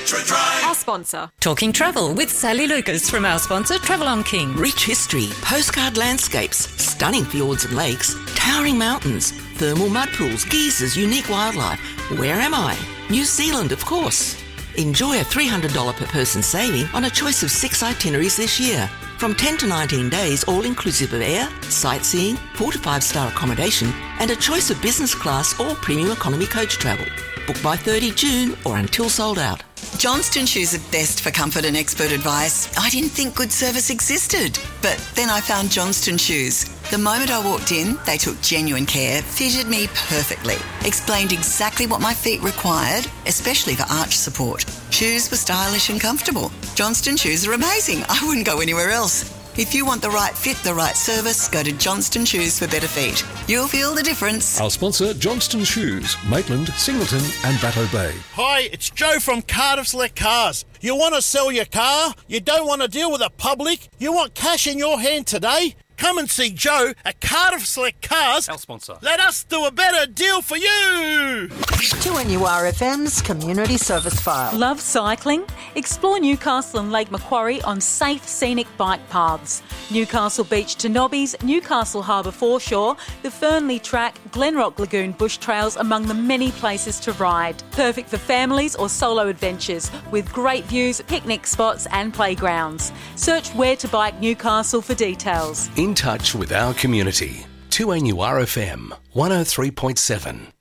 Metro Drive. Our sponsor. Talking travel with Sally Lucas from our sponsor, Travel on King. Rich history, postcard landscapes, stunning fjords and lakes, towering mountains, thermal mud pools, geysers, unique wildlife. Where am I? New Zealand, of course. Enjoy a $300 per person saving on a choice of 6 itineraries this year. From 10 to 19 days, all inclusive of air, sightseeing, 4 to 5 star accommodation, and a choice of business class or premium economy coach travel. Book by 30 June or until sold out. Johnston Shoes are best for comfort and expert advice. I didn't think good service existed, but then I found Johnston Shoes. The moment I walked in, they took genuine care, fitted me perfectly, explained exactly what my feet required, especially for arch support. Shoes were stylish and comfortable. Johnston Shoes are amazing. I wouldn't go anywhere else. If you want the right fit, the right service, go to Johnston Shoes for better feet. You'll feel the difference. Our sponsor, Johnston Shoes, Maitland, Singleton and Batto Bay. Hi, it's Joe from Cardiff Select Cars. You want to sell your car? You don't want to deal with the public? You want cash in your hand today? Come and see Joe at Cardiff Select Cars. Our sponsor. Let us do a better deal for you. 2NURFM's Community Service File. Love cycling? Explore Newcastle and Lake Macquarie on safe, scenic bike paths. Newcastle Beach to Nobbies, Newcastle Harbour Foreshore, the Fernley Track, Glenrock Lagoon Bush Trails among the many places to ride. Perfect for families or solo adventures with great views, picnic spots and playgrounds. Search Where to Bike Newcastle for details. In touch with our community. 2NURFM 103.7.